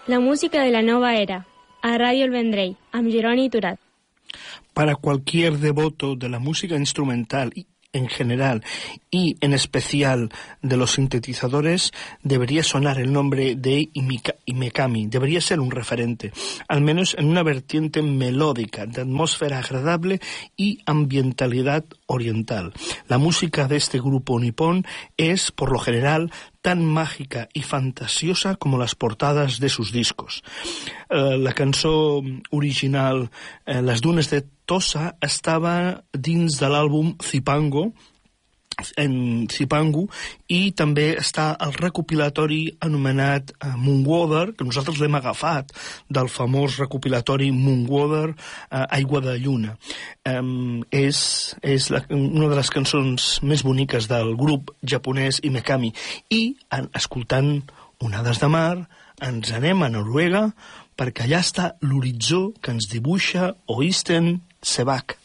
La música de la nova era, a Radio El Vendrell, amb Jeroni Turat. Para cualquier devoto de la música instrumental en general y en especial de los sintetizadores, debería sonar el nombre de Imekami, debería ser un referente, al menos en una vertiente melódica, de atmósfera agradable y ambientalidad oriental. La música de este grupo nipón es, por lo general, tan mágica y fantasiosa como las portadas de sus discos. La cançó original, Les dunes de Tossa, estava dins de l'àlbum Zipango, i també està el recopilatori anomenat Moonwater, que nosaltres l'hem agafat del famós recopilatori Moonwater, Aigua de Lluna. És una de les cançons més boniques del grup japonès Imekami. I, escoltant Onades de Mar, ens anem a Noruega, perquè allà està l'horitzó que ens dibuixa Øystein Sebak.